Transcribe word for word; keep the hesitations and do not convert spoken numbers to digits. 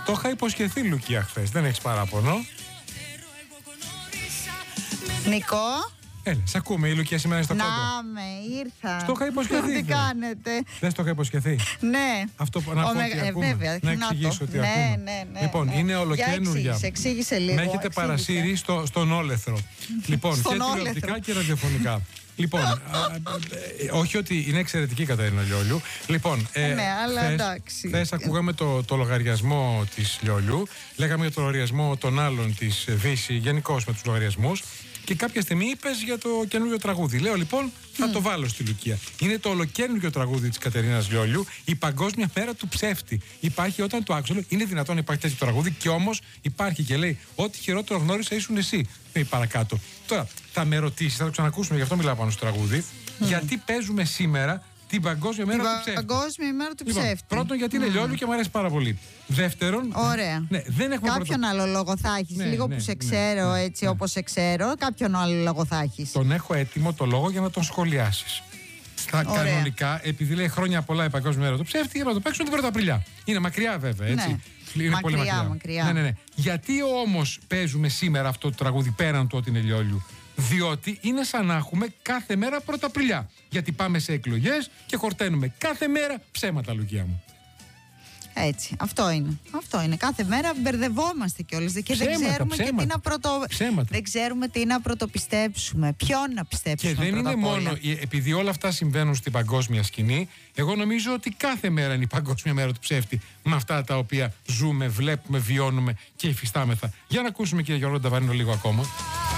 Το είχα υποσχεθεί, Λουκία, χθες. Δεν έχεις παράπονο? Νικό. Έλα, σ' ακούμε, η Λουκία σήμερα είναι στο κόντρο. Να με, ήρθα. Στο είχα υποσχεθεί. Τι κάνετε? Δεν στο είχα υποσχεθεί. Ναι. Αυτό που να πω ότι ε, ακούμε. βέβαια, Να να εξηγήσω το. ότι Ναι, ακούμε. ναι, ναι, Λοιπόν, ναι. είναι ολοκαίνουργια. Εξήγησε, εξήγησε λίγο. Με έχετε εξήγησε. παρασύρει στο, στον όλεθρο. Λοιπόν, Στον και τηλεοπτικά και ραδιοφωνικά. Λοιπόν, α, α, ε, όχι ότι είναι εξαιρετική η Κατερίνα Λιόλιου. Λοιπόν, ε, ναι, αλλά χθες, εντάξει. χθες ακούγαμε το, το λογαριασμό της Λιόλιου. Λέγαμε για το λογαριασμό των άλλων της Βύση, γενικώς με τους λογαριασμούς. Και κάποια στιγμή είπες για το καινούριο τραγούδι. Λέω λοιπόν, θα mm. το βάλω στη Λουκία. Είναι το ολοκαίνουργιο τραγούδι της Κατερίνας Λιόλιου, η Παγκόσμια Μέρα του Ψεύτη. Υπάρχει όταν το άκουσα, είναι δυνατόν να υπάρχει τέτοιο τραγούδι, και όμως υπάρχει και λέει: ό,τι χειρότερο γνώρισα ήσουν εσύ. Λέει παρακάτω. Τώρα, θα με ρωτήσεις, θα το ξανακούσουμε, γι' αυτό μιλάω πάνω στο τραγούδι, mm. γιατί παίζουμε σήμερα την Παγκόσμια Μέρα την του Ψεύτη. Παγκόσμια Μέρα του λοιπόν, Ψεύτη. Πρώτον, γιατί είναι mm. Λιόλιου και μου αρέσει πάρα πολύ. Δεύτερον, ωραία. Ναι, δεν έχουμε κάποιον πρωτο... άλλο λόγο θα έχεις. Ναι, λίγο ναι, που σε ναι, ξέρω, ναι, έτσι ναι. όπως σε ξέρω, κάποιον άλλο λόγο θα έχεις. Τον έχω έτοιμο το λόγο για να τον σχολιάσεις. Στα ωραία. Κανονικά, επειδή λέει χρόνια πολλά η Παγκόσμια Μέρα του Ψεύτη, για να το παίξουν την Πρωταπριλιά. Είναι μακριά βέβαια, έτσι. Ναι. Είναι μακριά, πολύ μακριά. μακριά. Ναι, ναι, ναι. Γιατί όμως παίζουμε σήμερα αυτό το τραγούδι πέραν του ότι είναι Λιόλιου? Διότι είναι σαν να έχουμε κάθε μέρα Πρωταπριλιά. Γιατί πάμε σε εκλογές και χορταίνουμε κάθε μέρα ψέματα, Λουκία μου. Έτσι, αυτό είναι. Αυτό είναι. Κάθε μέρα μπερδευόμαστε κιόλας και ψέματα, δεν ξέρουμε ψέματα, και τι να πρωτο... ψέματα. Δεν ξέρουμε τι να πρωτοπιστέψουμε. Ποιον να πιστέψουμε. Και δεν είναι μόνο, επειδή όλα αυτά συμβαίνουν στην παγκόσμια σκηνή, εγώ νομίζω ότι κάθε μέρα είναι η Παγκόσμια Μέρα του Ψεύτη, με αυτά τα οποία ζούμε, βλέπουμε, βιώνουμε και υφιστάμεθα. Για να ακούσουμε, κύριε Γιώργο Νταβαρίνο, λίγο ακόμα.